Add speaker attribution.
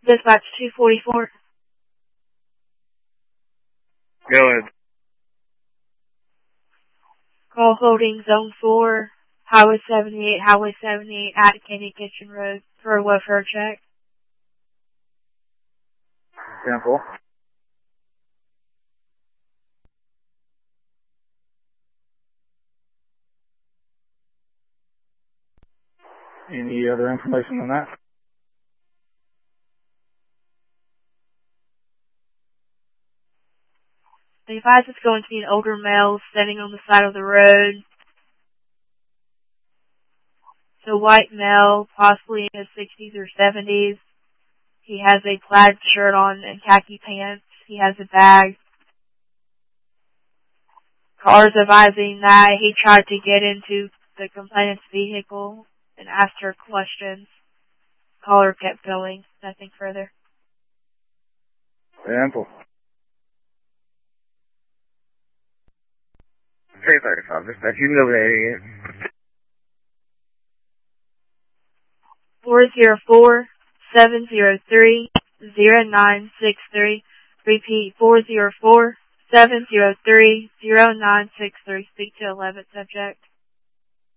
Speaker 1: Dispatch 244.
Speaker 2: Go ahead.
Speaker 1: Call holding zone 4, Highway 78, at Candy Kitchen Road for a welfare check.
Speaker 2: 10-4. Any other information on that?
Speaker 1: The advice is going to be an older male standing on the side of the road. It's a white male, possibly in his 60s or 70s. He has a plaid shirt on and khaki pants. He has a bag. Caller's advising that he tried to get into the complainant's vehicle and asked her questions. Caller kept going. Nothing further.
Speaker 2: 10-4. 335, dispatch, you can go there again.
Speaker 1: 404-703-0963. Repeat, 404-703-0963. Speak to 11th subject.